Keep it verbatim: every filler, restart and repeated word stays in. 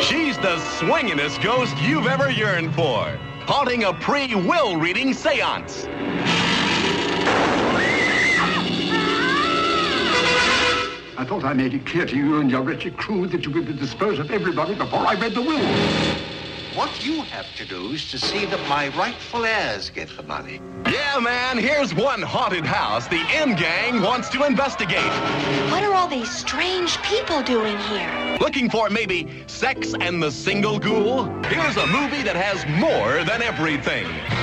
She's the swingin'est ghost you've ever yearned for, haunting a pre-will reading seance. I thought I made it clear to you and your wretched crew that you were to dispose of everybody before I read the will. What you have to do is to see that my rightful heirs get the money. Yeah, man, here's one haunted house the M Gang wants to investigate. What are all these strange people doing here? Looking for maybe sex and the single ghoul? Here's a movie that has more than everything.